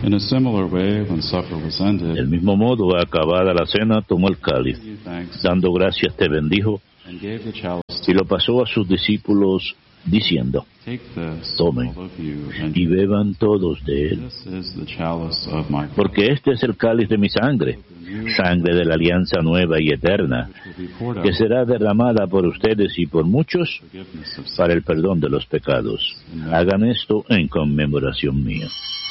In a similar way, when supper was ended, Del mismo modo, acabada la cena, tomó el cáliz, he gave thanks dando gracias te bendijo, and gave the chalice y lo pasó a sus discípulos, diciendo: Take this, Tomen all of you, and y beban todos de él, this is the chalice of my blood, porque este es el cáliz de mi sangre, sangre de la alianza nueva y eterna, which will be poured out que será derramada por ustedes y por muchos for forgiveness of sin. para el perdón de los pecados. Hagan esto en conmemoración mía.